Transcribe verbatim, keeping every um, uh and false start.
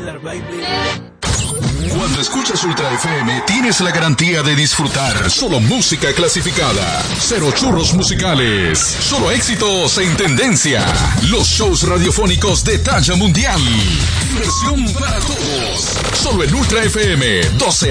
killer, baby. Cuando escuchas Ultra F M, tienes la garantía de disfrutar solo música clasificada. Cero churros musicales. Solo éxitos en tendencia. Los shows radiofónicos de talla mundial. Diversión para todos. Solo en Ultra F M, doce